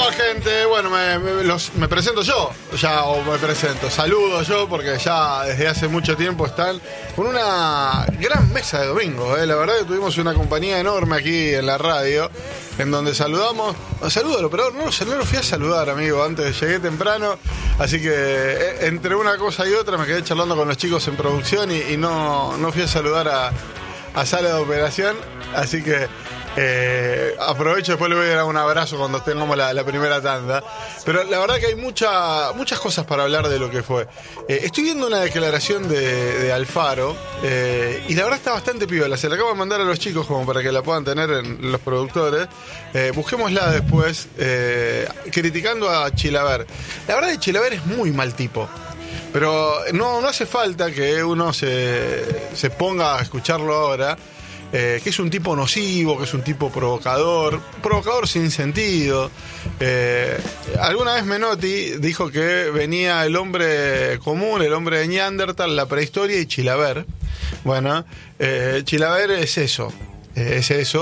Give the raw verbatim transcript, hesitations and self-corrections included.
va, gente? Bueno, me, me, los, me presento yo, ya, o me presento, saludo yo, porque ya desde hace mucho tiempo están con una gran mesa de domingo, ¿eh? La verdad que tuvimos una compañía enorme aquí en la radio, en donde saludamos, saludo al operador, no, no lo fui a saludar, amigo, antes llegué temprano, así que eh, entre una cosa y otra me quedé charlando con los chicos en producción y, y no, no fui a saludar a, a sala de operación, así que Eh, aprovecho, después le voy a dar un abrazo cuando tengamos la, la primera tanda. Pero la verdad que hay mucha, muchas cosas para hablar de lo que fue. Eh, estoy viendo una declaración de, de Alfaro eh, y la verdad está bastante piola. Se la acabo de mandar a los chicos como para que la puedan tener en los productores. Eh, busquémosla después, eh, criticando a Chilaver. La verdad que Chilaver es muy mal tipo. Pero no, no hace falta que uno se, se ponga a escucharlo ahora. Eh, que es un tipo nocivo, que es un tipo provocador, provocador sin sentido. Eh, alguna vez Menotti dijo que venía el hombre común, el hombre de Neandertal, la prehistoria y Chilaver. Bueno, eh, Chilaver es eso, eh, es eso.